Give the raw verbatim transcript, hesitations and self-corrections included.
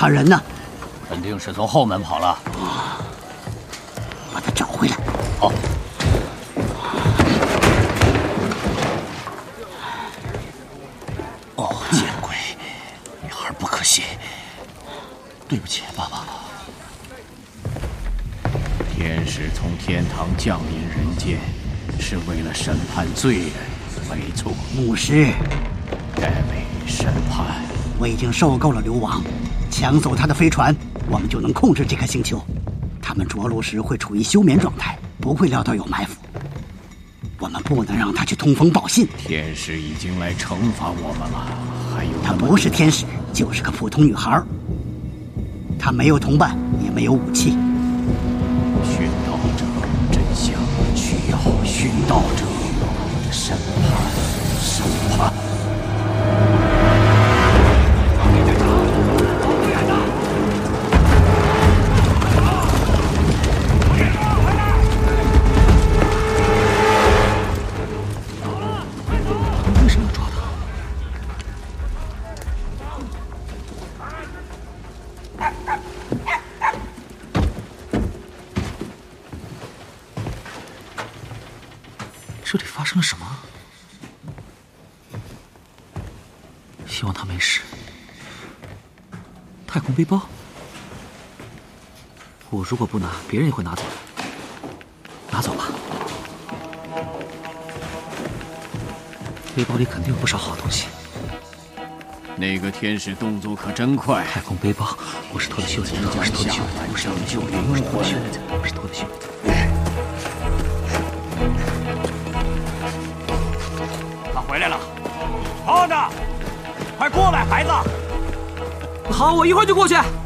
他人呢？ 肯定是从后门跑了。 把他找回来。 好。哦，见鬼！女孩不可信。对不起，爸爸。 天使从天堂降临人间，是为了审判罪人。没错。 牧师， 该为审判。 我已经受够了流亡，抢走他的飞船，我们就能控制这颗星球。他们着陆时会处于休眠状态，不会料到有埋伏。我们不能让他去通风报信。 天使已经来惩罚我们了，还有他不是天使，就是个普通女孩。他没有同伴，也没有武器。 殉道者真相需要殉道者审判，审判。 为什么要抓他？这里发生了什么？希望他没事。太空背包，我如果不拿，别人也会拿走的。拿走吧，背包里肯定有不少好东西。 那个天使动作可真快。 太空背包，我是偷的袖子，我是偷的袖子，我是偷的袖子，我是偷的袖子，我是偷的袖子。 他回来了，好的，快过来，孩子。 好，我一会儿就过去。